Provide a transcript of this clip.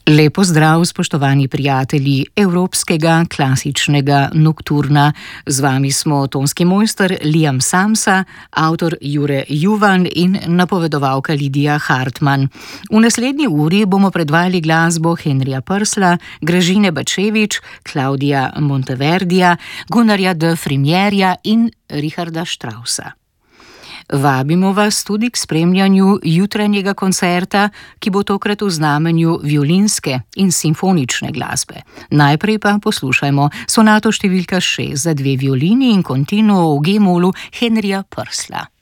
Lepo zdrav, spoštovani prijatelji evropskega klasičnega nokturna. Z vami smo tonski mojster Liam Samsa, avtor Jure Juvan in napovedovalka Lidija Hartmann. V naslednji uri bomo predvajali glasbo Henrija Prsla, Gražine Bačevič, Claudia Monteverdija, Gunnarja de Frimierja in Richarda Straussa. Vabimo vas tudi k spremljanju jutranjega koncerta, ki bo tokrat v znamenju violinske in simfonične glasbe. Najprej pa poslušajmo sonato številka 6 za 2 violini in continuo v G-molu Henrija Prsla.